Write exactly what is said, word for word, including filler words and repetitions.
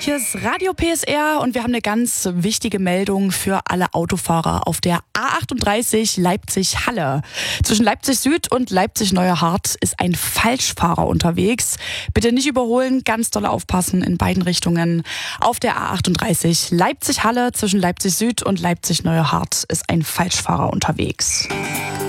Hier ist Radio P S R und wir haben eine ganz wichtige Meldung für alle Autofahrer auf der A achtunddreißig Leipzig-Halle. Zwischen Leipzig Süd und Leipzig-Neuerhardt ist ein Falschfahrer unterwegs. Bitte nicht überholen, ganz doll aufpassen in beiden Richtungen. Auf der A achtunddreißig Leipzig-Halle zwischen Leipzig Süd und Leipzig-Neuerhardt ist ein Falschfahrer unterwegs.